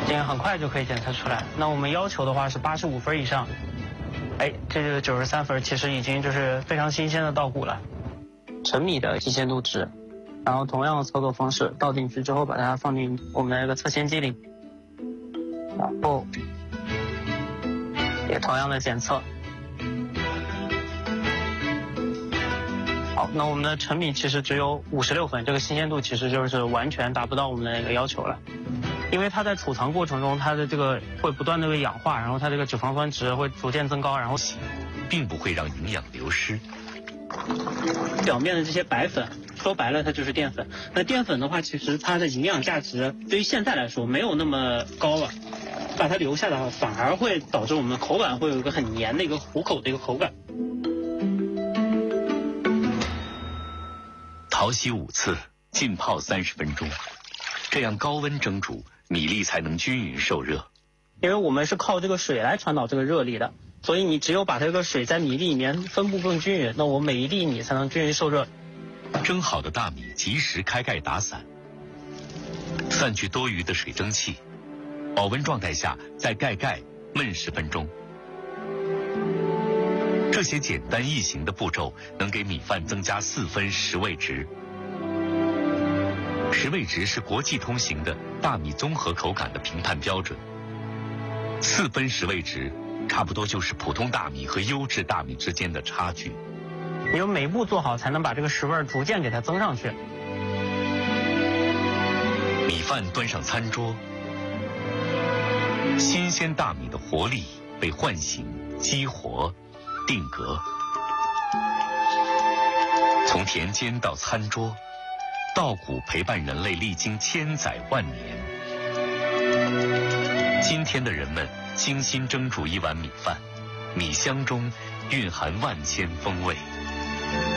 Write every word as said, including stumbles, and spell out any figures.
这样很快就可以检测出来。那我们要求的话是八十五分以上。哎，这就是九十三分，其实已经就是非常新鲜的稻谷了。成米的新鲜度值，然后同样的操作方式，倒进去之后把它放进我们的那个测鲜机里，然后也同样的检测。好，那我们的成米其实只有五十六分，这个新鲜度其实就是完全达不到我们的那个要求了。因为它在储藏过程中，它的这个会不断的被氧化，然后它这个脂肪酸值会逐渐增高，然后并不会让营养流失。 表面的这些白粉，说白了它就是淀粉。那淀粉的话，其实它的营养价值对于现在来说没有那么高了，把它留下的话，反而会导致我们的口感会有一个很黏的一个糊口的一个口感。 淘洗五次，浸泡三十分钟，这样高温蒸煮，米粒才能均匀受热。 因为我们是靠这个水来传导这个热力的，所以你只有把这个水在米粒里面分布更均匀，那我每一粒米才能均匀受热。 蒸好的大米及时开盖打散，散去多余的水蒸气，保温状态下再盖盖焖十分钟。这些简单易行的步骤能给米饭增加四分食味值。食味值是国际通行的大米综合口感的评判标准。四分食味值差不多就是普通大米和优质大米之间的差距。 你要每一步做好，才能把这个食味逐渐给它增上去。 米饭端上餐桌，新鲜大米的活力被唤醒、激活、定格。从田间到餐桌，稻谷陪伴人类历经千载万年。今天的人们精心蒸煮一碗米饭，米香中蕴含万千风味。